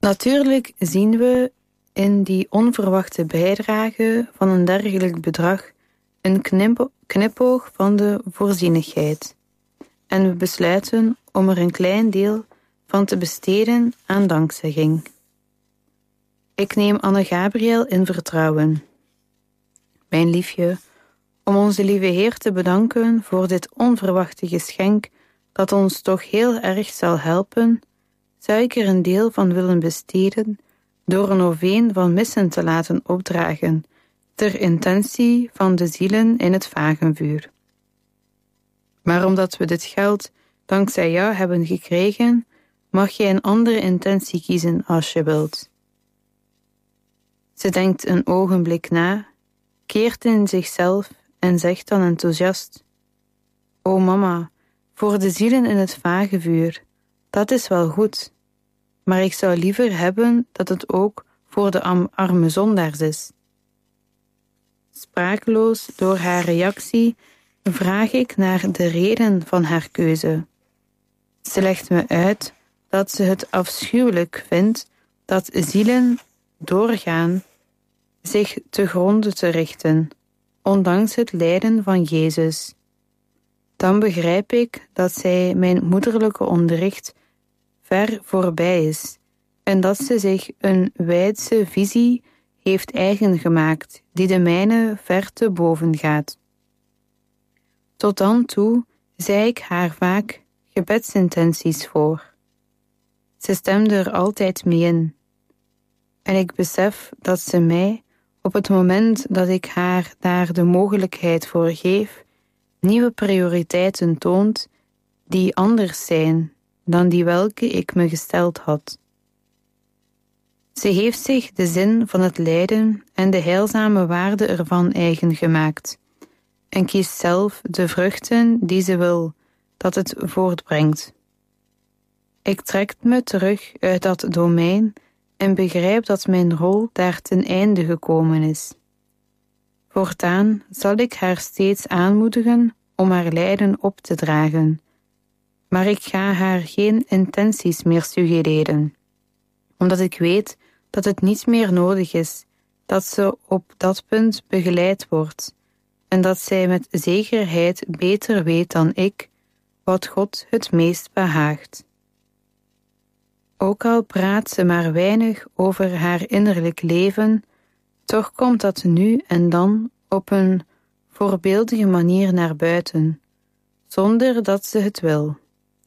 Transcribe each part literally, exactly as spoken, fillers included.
Natuurlijk zien we in die onverwachte bijdrage van een dergelijk bedrag een knip- knipoog van de voorzienigheid. En we besluiten om er een klein deel van te besteden aan dankzegging. Ik neem Anne-Gabriel in vertrouwen. Mijn liefje, om onze lieve Heer te bedanken voor dit onverwachte geschenk dat ons toch heel erg zal helpen, zou ik er een deel van willen besteden door een oveen van missen te laten opdragen, ter intentie van de zielen in het vagenvuur. Maar omdat we dit geld dankzij jou hebben gekregen, mag je een andere intentie kiezen als je wilt. Ze denkt een ogenblik na, keert in zichzelf en zegt dan enthousiast: O mama, voor de zielen in het vagevuur, dat is wel goed, maar ik zou liever hebben dat het ook voor de am- arme zondaars is. Sprakeloos door haar reactie vraag ik naar de reden van haar keuze. Ze legt me uit dat ze het afschuwelijk vindt dat zielen doorgaan zich te gronde te richten, ondanks het lijden van Jezus. Dan begrijp ik dat zij mijn moederlijke onderricht ver voorbij is en dat ze zich een wijdse visie heeft eigen gemaakt die de mijne ver te boven gaat. Tot dan toe zei ik haar vaak gebedsintenties voor. Ze stemde er altijd mee in. En ik besef dat ze mij, op het moment dat ik haar daar de mogelijkheid voor geef, nieuwe prioriteiten toont die anders zijn dan die welke ik me gesteld had. Ze heeft zich de zin van het lijden en de heilzame waarde ervan eigen gemaakt en kiest zelf de vruchten die ze wil dat het voortbrengt. Ik trek me terug uit dat domein en begrijp dat mijn rol daar ten einde gekomen is. Voortaan zal ik haar steeds aanmoedigen om haar lijden op te dragen, maar ik ga haar geen intenties meer suggereren, omdat ik weet dat het niet meer nodig is dat ze op dat punt begeleid wordt en dat zij met zekerheid beter weet dan ik wat God het meest behaagt. Ook al praat ze maar weinig over haar innerlijk leven, toch komt dat nu en dan op een voorbeeldige manier naar buiten, zonder dat ze het wil.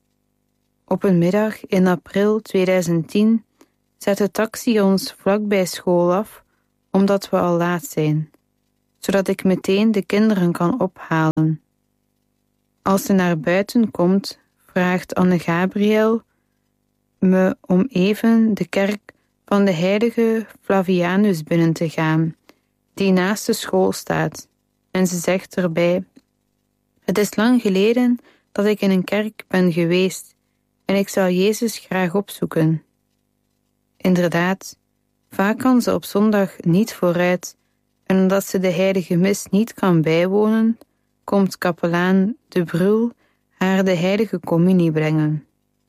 Op een middag in april tweeduizend tien zet de taxi ons vlak bij school af, omdat we al laat zijn, zodat ik meteen de kinderen kan ophalen. Als ze naar buiten komt, vraagt Anne-Gabriel me om even de kerk van de heilige Flavianus binnen te gaan, die naast de school staat, en ze zegt erbij: het is lang geleden dat ik in een kerk ben geweest en ik zou Jezus graag opzoeken. Inderdaad, vaak kan ze op zondag niet vooruit en omdat ze de heilige mis niet kan bijwonen, komt kapelaan De Brul haar de heilige communie brengen.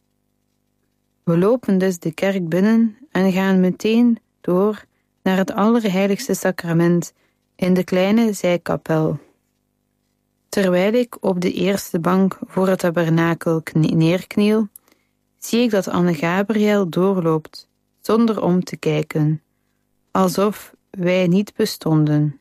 We lopen dus de kerk binnen en gaan meteen door naar het allerheiligste sacrament in de kleine zijkapel. Terwijl ik op de eerste bank voor het tabernakel knie- neerkniel, zie ik dat Anne-Gabriel doorloopt, zonder om te kijken, alsof wij niet bestonden.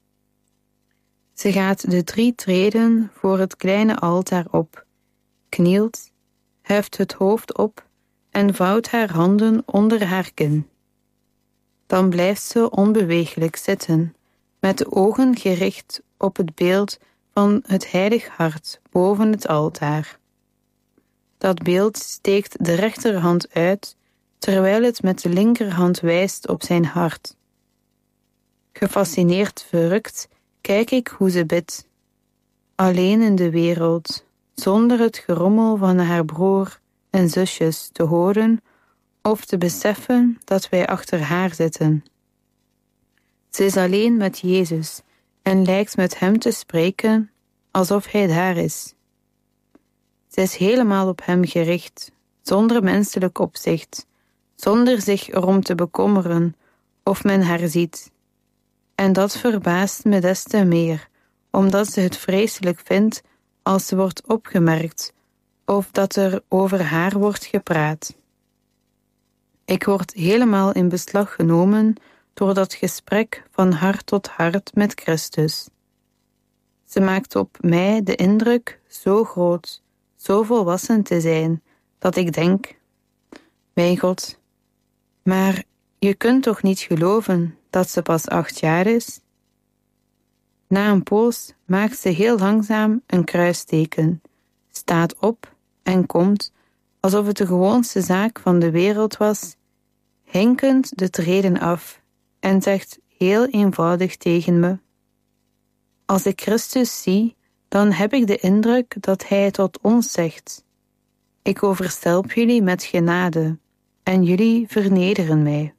Ze gaat de drie treden voor het kleine altaar op, knielt, heft het hoofd op en vouwt haar handen onder haar kin. Dan blijft ze onbeweeglijk zitten, met de ogen gericht op het beeld van het heilig hart boven het altaar. Dat beeld steekt de rechterhand uit, terwijl het met de linkerhand wijst op zijn hart. Gefascineerd verrukt kijk ik hoe ze bidt, alleen in de wereld, zonder het gerommel van haar broer en zusjes te horen of te beseffen dat wij achter haar zitten. Ze is alleen met Jezus en lijkt met hem te spreken alsof hij daar is. Ze is helemaal op hem gericht, zonder menselijk opzicht, zonder zich erom te bekommeren of men haar ziet. En dat verbaast me des te meer, omdat ze het vreselijk vindt als ze wordt opgemerkt of dat er over haar wordt gepraat. Ik word helemaal in beslag genomen door dat gesprek van hart tot hart met Christus. Ze maakt op mij de indruk zo groot, zo volwassen te zijn, dat ik denk, mijn God, maar je kunt toch niet geloven dat ze pas acht jaar is? Na een poos maakt ze heel langzaam een kruisteken, staat op en komt, alsof het de gewoonste zaak van de wereld was, hinkend de treden af en zegt heel eenvoudig tegen me: als ik Christus zie, dan heb ik de indruk dat hij tot ons zegt: ik overstelp jullie met genade en jullie vernederen mij.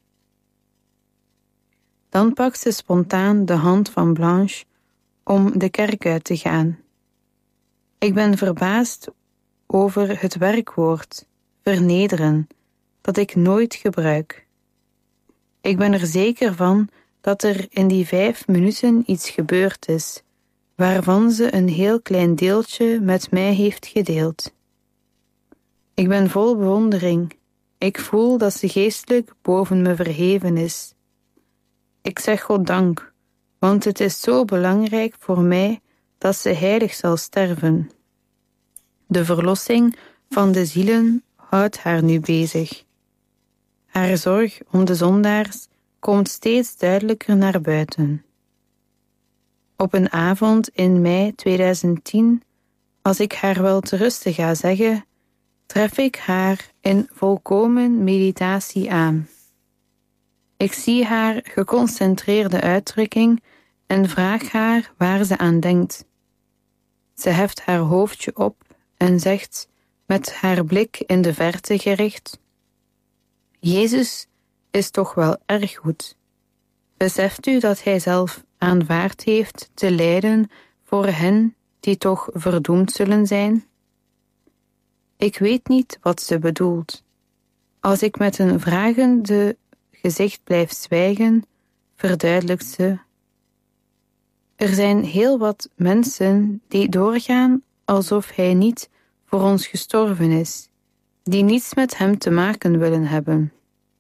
Dan pakt ze spontaan de hand van Blanche om de kerk uit te gaan. Ik ben verbaasd over het werkwoord vernederen, dat ik nooit gebruik. Ik ben er zeker van dat er in die vijf minuten iets gebeurd is, waarvan ze een heel klein deeltje met mij heeft gedeeld. Ik ben vol bewondering. Ik voel dat ze geestelijk boven me verheven is. Ik zeg God dank, want het is zo belangrijk voor mij dat ze heilig zal sterven. De verlossing van de zielen houdt haar nu bezig. Haar zorg om de zondaars komt steeds duidelijker naar buiten. Op een avond in mei tweeduizend tien, als ik haar wel te rusten ga zeggen, tref ik haar in volkomen meditatie aan. Ik zie haar geconcentreerde uitdrukking en vraag haar waar ze aan denkt. Ze heft haar hoofdje op en zegt met haar blik in de verte gericht: Jezus is toch wel erg goed. Beseft u dat hij zelf aanvaard heeft te lijden voor hen die toch verdoemd zullen zijn? Ik weet niet wat ze bedoelt. Als ik met een vragende gezicht blijf zwijgen, verduidelijkt ze: er zijn heel wat mensen die doorgaan alsof hij niet voor ons gestorven is, die niets met hem te maken willen hebben.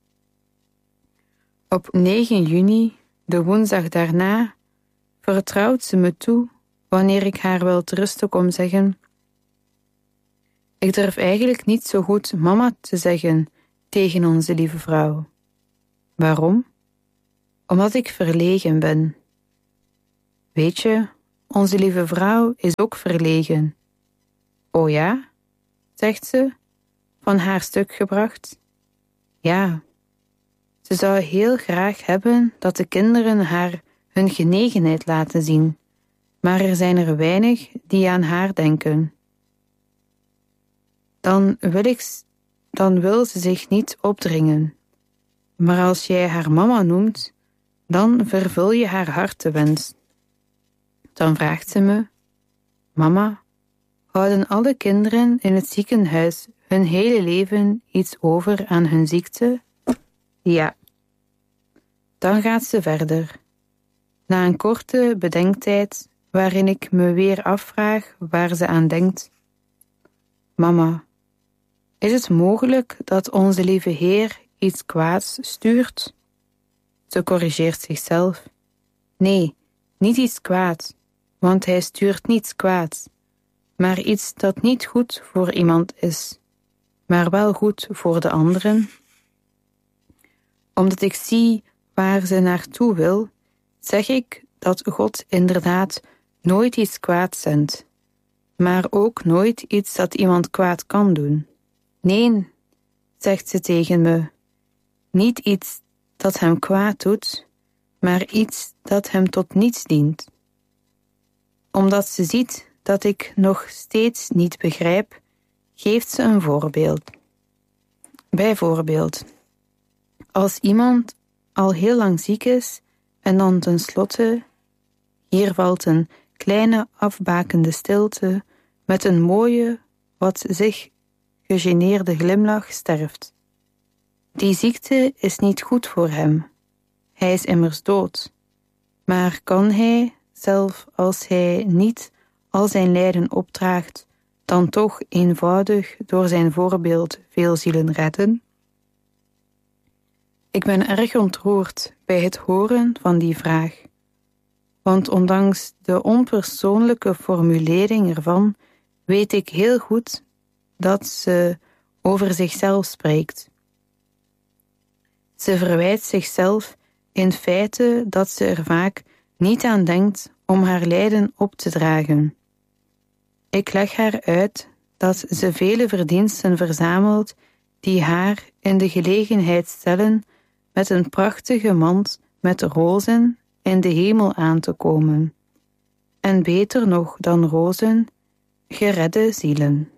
Op negen juni, de woensdag daarna, vertrouwt ze me toe, wanneer ik haar wel te rusten kom zeggen: ik durf eigenlijk niet zo goed mama te zeggen tegen onze lieve vrouw. Waarom? Omdat ik verlegen ben. Weet je, onze lieve vrouw is ook verlegen. O ja? Zegt ze, van haar stuk gebracht. Ja, ze zou heel graag hebben dat de kinderen haar hun genegenheid laten zien, maar er zijn er weinig die aan haar denken. Dan wil, ik, dan wil ze zich niet opdringen. Maar als jij haar mama noemt, dan vervul je haar hartewens. Dan vraagt ze me: mama, houden alle kinderen in het ziekenhuis hun hele leven iets over aan hun ziekte? Ja. Dan gaat ze verder. Na een korte bedenktijd, waarin ik me weer afvraag waar ze aan denkt: mama, is het mogelijk dat onze lieve Heer iets kwaads stuurt? Ze corrigeert zichzelf. Nee, niet iets kwaads, want hij stuurt niets kwaads, maar iets dat niet goed voor iemand is, maar wel goed voor de anderen. Omdat ik zie waar ze naartoe wil, zeg ik dat God inderdaad nooit iets kwaads zendt, maar ook nooit iets dat iemand kwaad kan doen. Nee, zegt ze tegen me, niet iets dat hem kwaad doet, maar iets dat hem tot niets dient. Omdat ze ziet dat ik nog steeds niet begrijp, geeft ze een voorbeeld. Bijvoorbeeld, als iemand al heel lang ziek is en dan tenslotte, hier valt een kleine afbakende stilte met een mooie, wat zich gegeneerde glimlach sterft. Die ziekte is niet goed voor hem. Hij is immers dood. Maar kan hij, zelf als hij niet al zijn lijden opdraagt, dan toch eenvoudig door zijn voorbeeld veel zielen redden? Ik ben erg ontroerd bij het horen van die vraag. Want ondanks de onpersoonlijke formulering ervan, weet ik heel goed dat ze over zichzelf spreekt. Ze verwijt zichzelf in feite dat ze er vaak niet aan denkt om haar lijden op te dragen. Ik leg haar uit dat ze vele verdiensten verzamelt die haar in de gelegenheid stellen met een prachtige mand met rozen in de hemel aan te komen. En beter nog dan rozen, geredde zielen.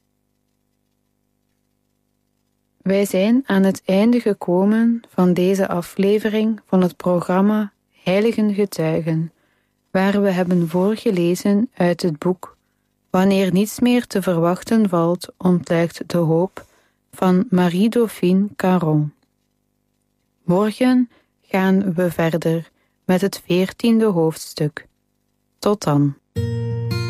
Wij zijn aan het einde gekomen van deze aflevering van het programma Heiligen Getuigen, waar we hebben voorgelezen uit het boek Wanneer niets meer te verwachten valt, ontluikt de hoop van Marie-Dauphine Caron. Morgen gaan we verder met het veertiende hoofdstuk. Tot dan.